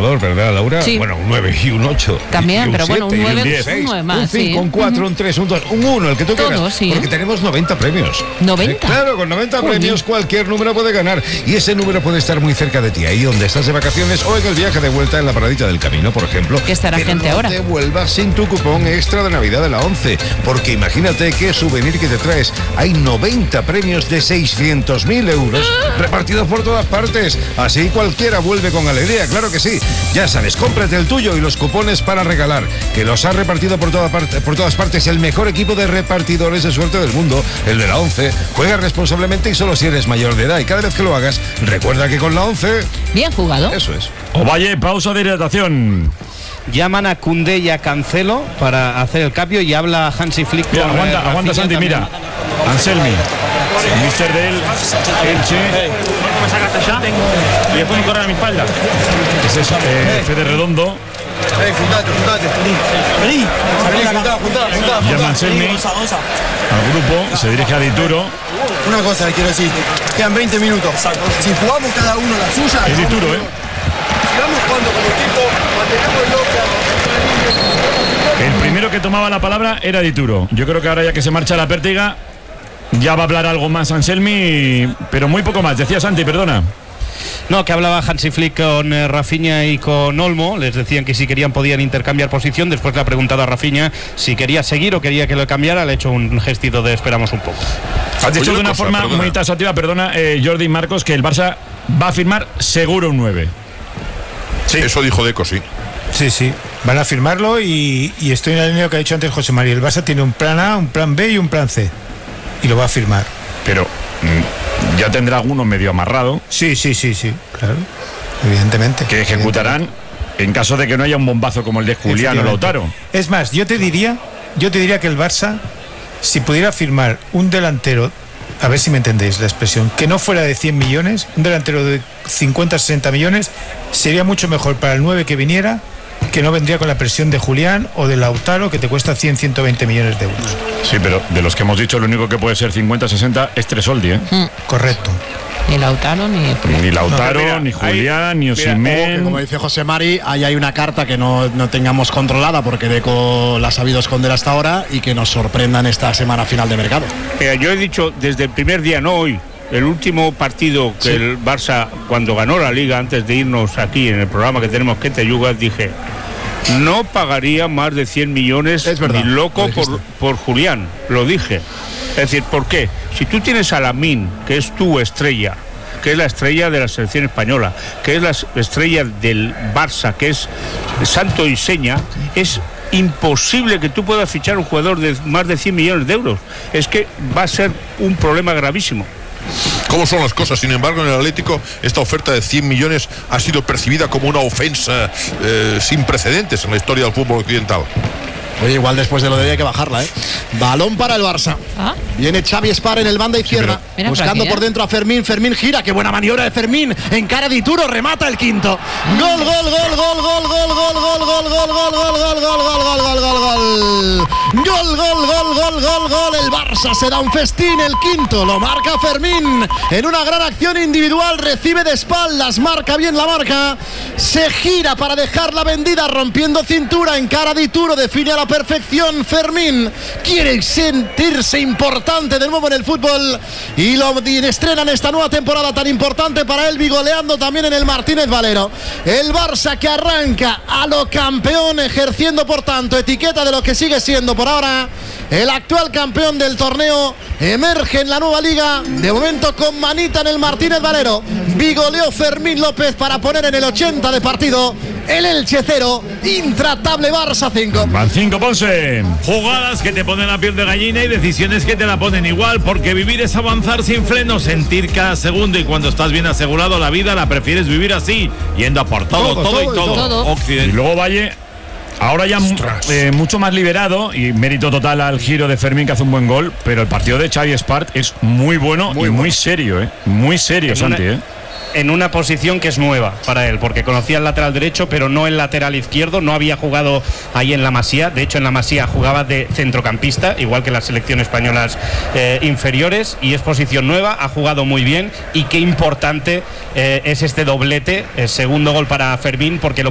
ganador, ¿verdad, Laura? Sí. Bueno, un 9 y un 8. También, pero bueno, un 9 10, un 9 más. un 5, sí. un 4, un 3, un 2, un 1, el que tú quieras. Todos, sí. Porque tenemos 90 premios. ¿90? Claro, con 90 Uy. premios cualquier número puede ganar. Y ese número puede estar muy cerca de ti, ahí donde estás de vacaciones o en el viaje de vuelta en la paradita del camino, por ejemplo. Que estará Pero gente no ahora. te vuelvas sin tu cupón extra de Navidad de la 11. Porque imagínate qué souvenir que te traes. Hay 90 premios de 600.000 euros repartidos por todas partes. Así cualquiera vuelve con alegría, claro que sí. Ya sabes, cómprate el tuyo y los cupones para regalar, que los ha repartido por todas partes el mejor equipo de repartidores de suerte del mundo, el de la 11. Juega responsablemente y solo si eres mayor de edad. Y cada vez que lo hagas, recuerda que con la 11... Bien jugado. Eso es. Ovalle, pausa de hidratación. Llaman a Koundé y a Cancelo para hacer el cambio y habla Hansi Flick. Mira, con, aguanta Rafinha Santi, también. mira. Anselmi, mister del Elche. Me sacaste allá y después me corren a mi espalda. Ese es Fede Redondo. Vení. Llama Anselmi al grupo, se dirige a Dituro. Una cosa le quiero decir, quedan 20 minutos. Si jugamos cada uno la suya, Es Dituro, si vamos jugando como equipo, mantenémoslo. El primero que tomaba la palabra era Dituro. Yo creo que ahora ya que se marcha la Pértiga, ya va a hablar algo más Anselmi, pero muy poco más. Decía Santi, perdona. No, que hablaba Hansi Flick con Rafinha y con Olmo. Les decían que si querían podían intercambiar posición. Después le ha preguntado a Rafinha si quería seguir o quería que lo cambiara. Le ha hecho un gestito de esperamos un poco. Has dicho Oye, de una cosa, forma perdona. muy taxativa, perdona, Jordi Marcos, que el Barça va a firmar seguro un 9. Sí. Eso dijo Deco, sí. Sí, van a firmarlo y estoy en la línea que ha dicho antes José María. El Barça tiene un plan A, un plan B y un plan C. Y lo va a firmar. Pero ya tendrá alguno medio amarrado. Sí, claro. Evidentemente. Que ejecutarán en caso de que no haya un bombazo como el de Julián o Lautaro. Es más, yo te diría que el Barça, si pudiera firmar un delantero, a ver si me entendéis la expresión, que no fuera de 100 millones, un delantero de 50, 60 millones, sería mucho mejor para el 9 que viniera, que no vendría con la presión de Julián o de Lautaro, que te cuesta 100, 120 millones de euros. Sí, pero de los que hemos dicho, lo único que puede ser 50, 60 es Tresoldi, ¿eh? Correcto. Ni Lautaro Ni Lautaro, No, mira, ni Julián, ni Mira, Osimhen. como dice José Mari, ahí hay una carta que no tengamos controlada porque Deco la ha sabido esconder hasta ahora y que nos sorprendan esta semana final de mercado. Yo he dicho desde el primer día, no hoy, el último partido que el Barça, cuando ganó la Liga, antes de irnos aquí en el programa que tenemos que te yugas, dije, no pagaría más de 100 millones Es verdad, ni loco lo dijiste. por Julián, lo dije. Es decir, ¿por qué? Si tú tienes a Lamine, que es tu estrella, que es la estrella de la selección española, que es la estrella del Barça, que es santo y seña, es imposible que tú puedas fichar un jugador de más de 100 millones de euros. Es que va a ser un problema gravísimo. ¿Cómo son las cosas? Sin embargo, en el Atlético, esta oferta de 100 millones ha sido percibida como una ofensa sin precedentes en la historia del fútbol occidental. Oye, igual después de lo de hoy hay que bajarla, ¿eh? Balón para el Barça. Ah. Viene Xavi Espar en el banda izquierda. Mira, Buscando por aquí, por dentro a Fermín. Fermín gira. Qué buena maniobra de Fermín. Encara Dituro. Remata el quinto. Gol, gol, gol, gol, gol, gol, gol, gol, gol, gol, gol, gol, gol, gol, gol, gol, gol, gol, gol. Gol, gol, gol, gol, gol, gol. El Barça se da un festín. El quinto lo marca Fermín. En una gran acción individual. Recibe de espaldas. Marca bien la marca. Se gira para dejarla vendida. Rompiendo cintura. Encara Dituro. Define a la perfección. Fermín quiere sentirse importante de nuevo en el fútbol y lo estrenan esta nueva temporada tan importante para él, goleando también en el Martínez Valero. El Barça que arranca a lo campeón, ejerciendo por tanto etiqueta de lo que sigue siendo por ahora el actual campeón del torneo, emerge en la nueva liga, de momento con manita en el Martínez Valero. Bigoleó Fermín López para poner en el 80 de partido el Elche 0, intratable Barça 5. Van 5, Ponce. Jugadas que te ponen la piel de gallina y decisiones que te la ponen igual, porque vivir es avanzar sin freno, sentir cada segundo, y cuando estás bien asegurado la vida la prefieres vivir así, yendo a por todo. Y Occidente. luego Valle, ahora ya mucho más liberado, y mérito total al giro de Fermín, que hace un buen gol, pero el partido de Xavi Espart es muy bueno y muy serio, muy serio, Santi, En una posición que es nueva para él, porque conocía el lateral derecho, pero no el lateral izquierdo. No había jugado ahí en la Masía. De hecho, en la Masía jugaba de centrocampista, igual que las selecciones españolas inferiores, y es posición nueva. Ha jugado muy bien, y qué importante es este doblete, el segundo gol para Fermín, porque lo